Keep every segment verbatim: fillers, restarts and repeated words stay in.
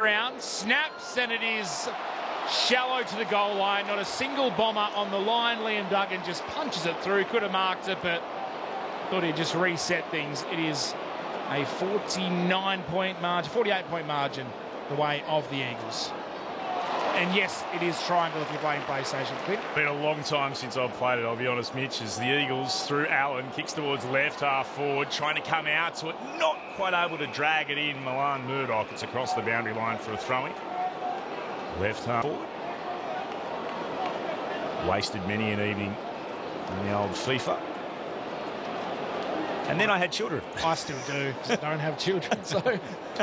around, snaps, and it is shallow to the goal line. Not a single bomber on the line. Liam Duggan just punches it through. Could have marked it, but thought he'd just reset things. It is a forty-nine point margin, forty-eight point margin the way of the Eagles. And yes, it is triangle if you're playing PlayStation. Clint? Been a long time since I've played it, I'll be honest, Mitch, as the Eagles through Allen, kicks towards left half forward, trying to come out to it, not quite able to drag it in. Milan Murdoch, it's across the boundary line for a throw-in. Left half forward. Wasted many an evening in the old FIFA. And then I had children. I still do, 'cause I don't have children, so...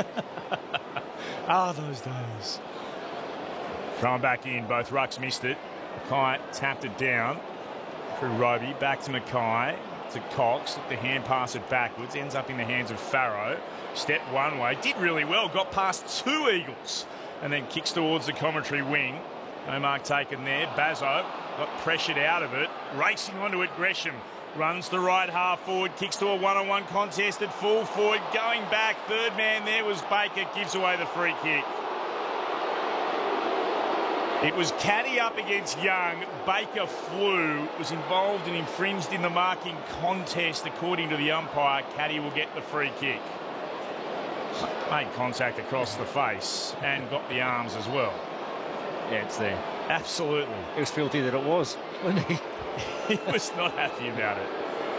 Ah, those days. Thrown back in, both rucks missed it. Mackay tapped it down through Roby, back to Mackay, to Cox, the hand pass it backwards, ends up in the hands of Farrow. Stepped one way, did really well, got past two Eagles, and then kicks towards the commentary wing. No mark taken there. Bazzo got pressured out of it, racing onto it. Gresham runs the right half forward, kicks to a one-on-one contest at full forward, going back. Third man there was Baker, gives away the free kick. It was Caddy up against Young. Baker flew, was involved and infringed in the marking contest according to the umpire. Caddy will get the free kick. Made contact across the face and got the arms as well. Yeah, it's there. Absolutely. It was filthy that it was, wasn't he? He was not happy about it.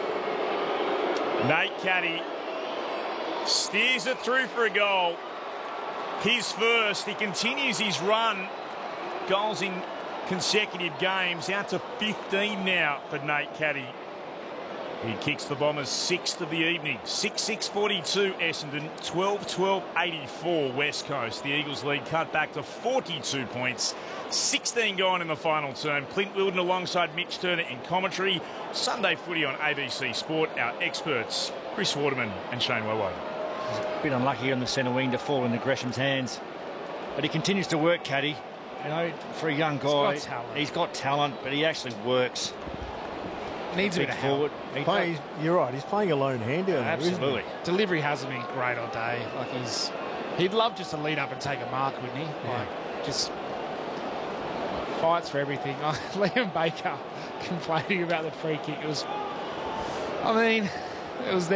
Nate Caddy steers it through for a goal. His first. He continues his run. Goals in consecutive games, out to fifteen now for Nate Caddy. He kicks the Bombers sixth of the evening. six six forty-two Essendon, twelve twelve eighty-four West Coast. The Eagles lead cut back to forty-two points. sixteen gone in the final term. Clint Wilden alongside Mitch Turner in commentary. Sunday footy on A B C Sport. Our experts, Chris Waterman and Shane Wowo. He's a bit unlucky on the centre wing to fall into Gresham's hands. But he continues to work, Caddy. You know, for a young guy, he's got talent, he's got talent but he actually works. Needs a bit of forward. help. Playing, you're right, he's playing a lone hand down there, Absolutely. Delivery hasn't been great all day. Like he's, he'd love just to lead up and take a mark, wouldn't he? Yeah. Like just fights for everything. Liam Baker complaining about the free kick. It was, I mean, it was there.